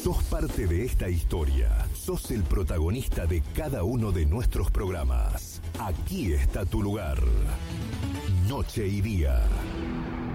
Sos parte de esta historia. Sos el protagonista de cada uno de nuestros programas. Aquí está tu lugar. Noche y Día.